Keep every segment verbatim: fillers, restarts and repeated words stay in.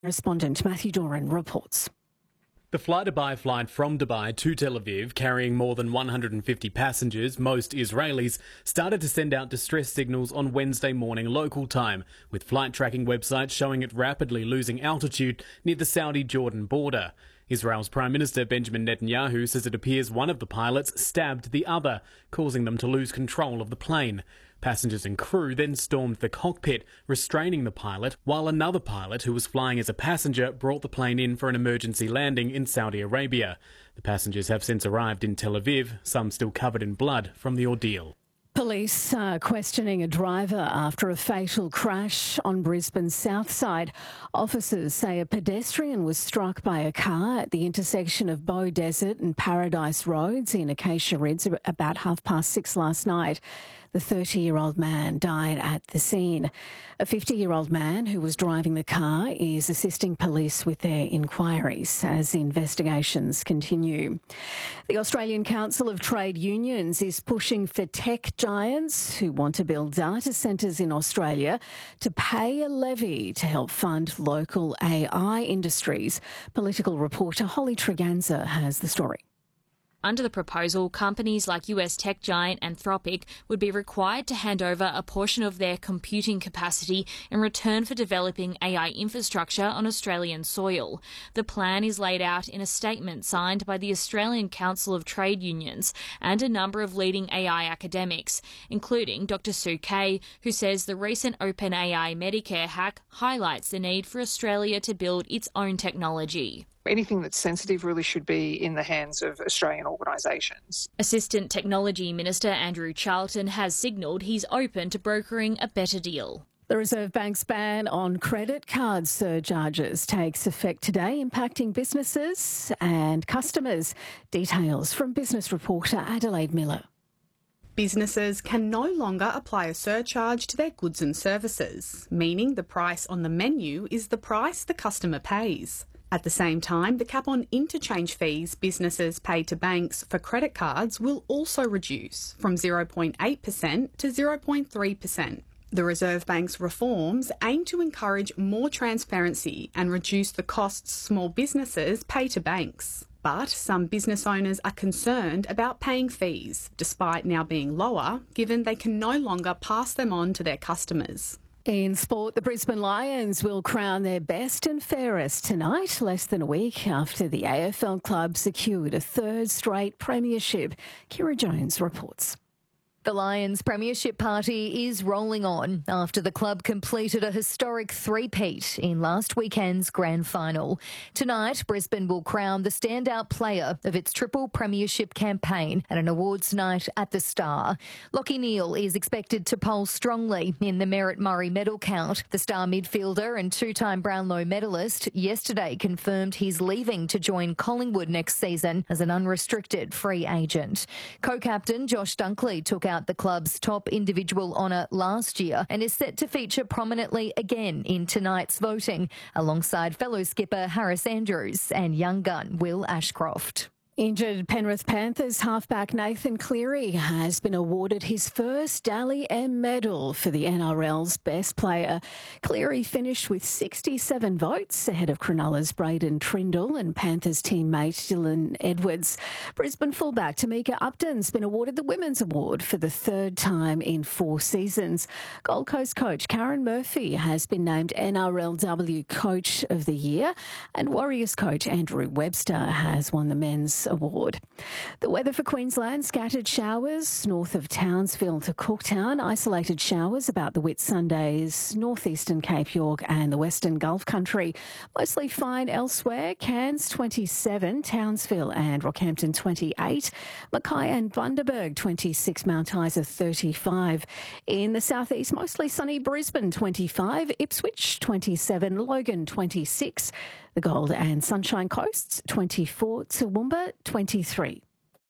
Correspondent Matthew Doran reports. The Fly-Dubai flight from Dubai to Tel Aviv, carrying more than one hundred fifty passengers, most Israelis, started to send out distress signals on Wednesday morning local time, with flight tracking websites showing it rapidly losing altitude near the Saudi-Jordan border. Israel's Prime Minister Benjamin Netanyahu says it appears one of the pilots stabbed the other, causing them to lose control of the plane. Passengers and crew then stormed the cockpit, restraining the pilot, while another pilot who was flying as a passenger brought the plane in for an emergency landing in Saudi Arabia. The passengers have since arrived in Tel Aviv, some still covered in blood from the ordeal. Police are questioning a driver after a fatal crash on Brisbane's south side. Officers say a pedestrian was struck by a car at the intersection of Bow Desert and Paradise Roads in Acacia Ridge about half past six last night. The thirty-year-old man died at the scene. A fifty-year-old man who was driving the car is assisting police with their inquiries as investigations continue. The Australian Council of Trade Unions is pushing for tech giants who want to build data centres in Australia to pay a levy to help fund local A I industries. Political reporter Holly Treganza has the story. Under the proposal, companies like U S tech giant Anthropic would be required to hand over a portion of their computing capacity in return for developing A I infrastructure on Australian soil. The plan is laid out in a statement signed by the Australian Council of Trade Unions and a number of leading A I academics, including Doctor Sue Kay, who says the recent OpenAI Medicare hack highlights the need for Australia to build its own technology. Anything that's sensitive really should be in the hands of Australian organisations. Assistant Technology Minister Andrew Charlton has signalled he's open to brokering a better deal. The Reserve Bank's ban on credit card surcharges takes effect today, impacting businesses and customers. Details from business reporter Adelaide Miller. Businesses can no longer apply a surcharge to their goods and services, meaning the price on the menu is the price the customer pays. At the same time, the cap on interchange fees businesses pay to banks for credit cards will also reduce from zero point eight percent to zero point three percent. The Reserve Bank's reforms aim to encourage more transparency and reduce the costs small businesses pay to banks. But some business owners are concerned about paying fees, despite now being lower, given they can no longer pass them on to their customers. In sport, the Brisbane Lions will crown their best and fairest tonight, less than a week after the A F L club secured a third straight premiership. Kira Jones reports. The Lions' premiership party is rolling on after the club completed a historic three-peat in last weekend's grand final. Tonight, Brisbane will crown the standout player of its triple premiership campaign at an awards night at the Star. Lachie Neale is expected to poll strongly in the Merritt Murray medal count. The Star midfielder and two-time Brownlow medalist yesterday confirmed he's leaving to join Collingwood next season as an unrestricted free agent. Co-captain Josh Dunkley took out the club's top individual honour last year and is set to feature prominently again in tonight's voting, alongside fellow skipper Harris Andrews and young gun Will Ashcroft. Injured Penrith Panthers halfback Nathan Cleary has been awarded his first Dally M medal for the N R L's best player. Cleary finished with sixty-seven votes ahead of Cronulla's Braden Trindle and Panthers teammate Dylan Edwards. Brisbane fullback Tamika Upton's been awarded the Women's Award for the third time in four seasons. Gold Coast coach Karen Murphy has been named N R L W Coach of the Year, and Warriors coach Andrew Webster has won the Men's Award. The weather for Queensland: scattered showers north of Townsville to Cooktown, isolated showers about the Whitsundays, northeastern Cape York and the Western Gulf Country. Mostly fine elsewhere: Cairns twenty-seven, Townsville and Rockhampton twenty-eight, Mackay and Bundaberg twenty-six, Mount Isa thirty-five. In the southeast, mostly sunny: Brisbane twenty-five, Ipswich twenty-seven, Logan twenty-six, the Gold and Sunshine Coasts twenty-four, Toowoomba twenty-three.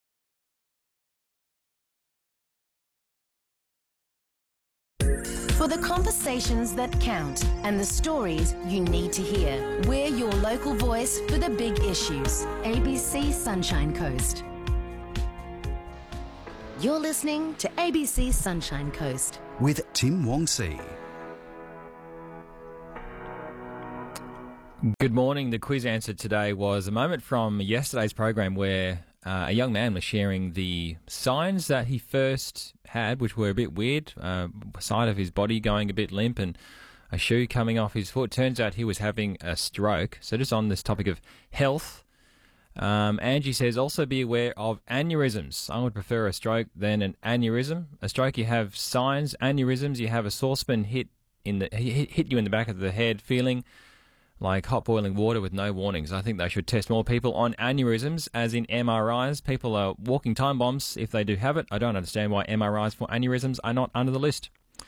For the conversations that count and the stories you need to hear, we're your local voice for the big issues. A B C Sunshine Coast. You're listening to A B C Sunshine Coast with Tim Wongsee. Good morning. The quiz answer today was a moment from yesterday's program where uh, a young man was sharing the signs that he first had, which were a bit weird, uh, side of his body going a bit limp and a shoe coming off his foot. Turns out he was having a stroke. So just on this topic of health, um, Angie says also be aware of aneurysms. I would prefer a stroke than an aneurysm. A stroke, you have signs. Aneurysms, you have a saucepan hit in the hit, hit you in the back of the head, feeling like hot boiling water with no warnings. I think they should test more people on aneurysms, as in M R Is. People are walking time bombs if they do have it. I don't understand why M R Is for aneurysms are not under the list.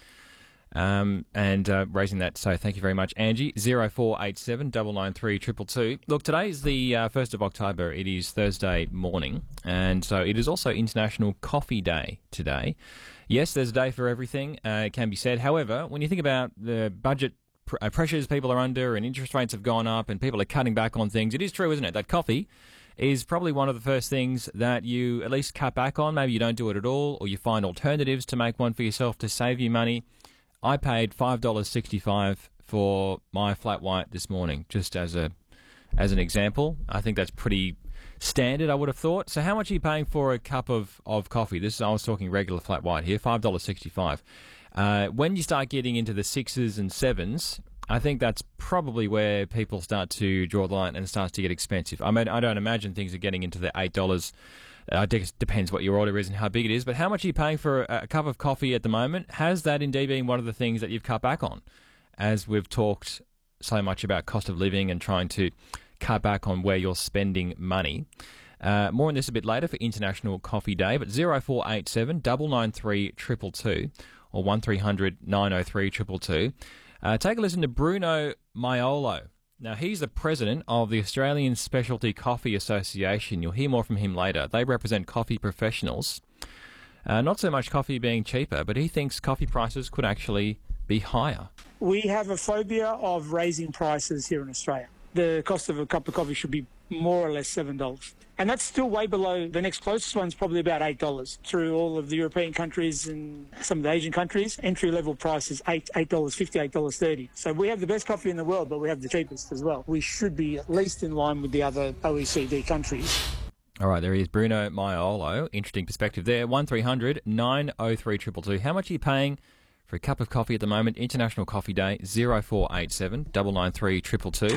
Um, and uh, raising that, so thank you very much, Angie. zero four eight seven nine nine three two two two. Look, today is the uh, first of October. It is Thursday morning, and so it is also International Coffee Day today. Yes, there's a day for everything, uh, it can be said. However, when you think about the budget pr- uh, pressures people are under and interest rates have gone up and people are cutting back on things, it is true, isn't it, that coffee is probably one of the first things that you at least cut back on. Maybe you don't do it at all, or you find alternatives to make one for yourself to save you money. I paid five dollars sixty-five for my flat white this morning, just as a as an example. I think that's pretty standard, I would have thought. So how much are you paying for a cup of, of coffee? This is, I was talking regular flat white here, five dollars sixty-five. Uh, when you start getting into the sixes and sevens, I think that's probably where people start to draw the line and it starts to get expensive. I mean, I don't imagine things are getting into the eight dollars. Uh, I guess it depends what your order is and how big it is. But how much are you paying for a, a cup of coffee at the moment? Has that indeed been one of the things that you've cut back on? As we've talked so much about cost of living and trying to cut back on where you're spending money. Uh, more on this a bit later for International Coffee Day. But zero four eight seven nine nine three two two two or one three hundred nine oh three two two two. Uh, take a listen to Bruno Maiolo. Now, he's the president of the Australian Specialty Coffee Association. You'll hear more from him later. They represent coffee professionals. Uh, not so much coffee being cheaper, but he thinks coffee prices could actually be higher. We have a phobia of raising prices here in Australia. The cost of a cup of coffee should be more or less seven dollars. And that's still way below. The next closest one's probably about eight dollars. Through all of the European countries and some of the Asian countries, entry-level price is eight dollars fifty, eight dollars thirty. So we have the best coffee in the world, but we have the cheapest as well. We should be at least in line with the other O E C D countries. All right, there he is, Bruno Maiolo. Interesting perspective there. one three hundred nine oh three two two two. How much are you paying for a cup of coffee at the moment? International Coffee Day, zero four eight seven nine nine three two two two.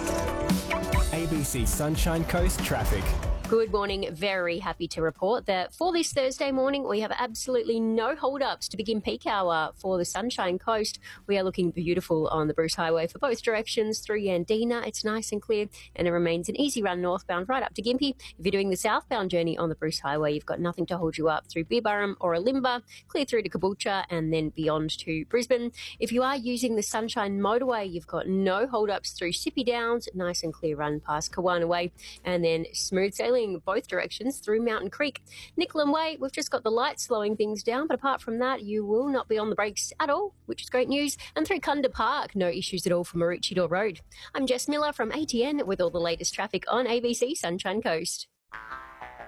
A B C Sunshine Coast traffic. Good morning. Very happy to report that for this Thursday morning, we have absolutely no hold-ups to begin peak hour for the Sunshine Coast. We are looking beautiful on the Bruce Highway for both directions through Yandina. It's nice and clear, and it remains an easy run northbound right up to Gympie. If you're doing the southbound journey on the Bruce Highway, you've got nothing to hold you up through Beerburrum or Alimba, clear through to Caboolture, and then beyond to Brisbane. If you are using the Sunshine Motorway, you've got no hold-ups through Sippy Downs, nice and clear run past Kawana Way, and then smooth sailing both directions through Mountain Creek. Nicklin Way, we've just got the lights slowing things down, but apart from that, you will not be on the brakes at all, which is great news. And through Kunda Park, no issues at all for Maroochydore Road. I'm Jess Miller from A T N with all the latest traffic on A B C Sunshine Coast.